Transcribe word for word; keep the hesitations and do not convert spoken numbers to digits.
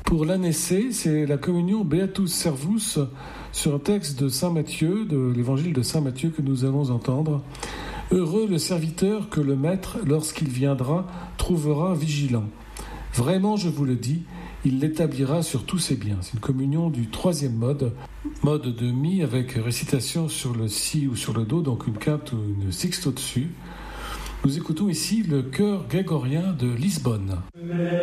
Pour l'année C, c'est la communion Beatus Servus sur un texte de saint Matthieu, de l'évangile de saint Matthieu que nous allons entendre. Heureux le serviteur que le maître, lorsqu'il viendra, trouvera vigilant. Vraiment, je vous le dis, il l'établira sur tous ses biens. C'est une communion du troisième mode, mode de mi avec récitation sur le si ou sur le do, donc une quinte ou une sixte au-dessus. Nous écoutons ici le chœur grégorien de Lisbonne.